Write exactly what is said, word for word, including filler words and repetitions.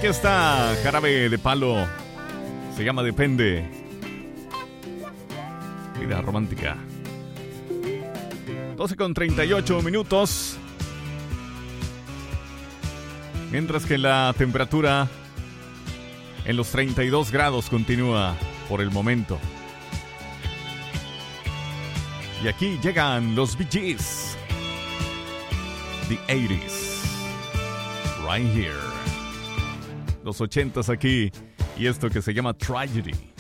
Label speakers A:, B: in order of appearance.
A: Aquí está Jarabe de Palo. Se llama Depende. Vida romántica. doce con treinta y ocho minutos. Mientras que la temperatura en los treinta y dos grados continúa por el momento. Y aquí llegan los Bee Gees. The eighties. Right here. Los ochentas aquí. Y esto que se llama Tragedy.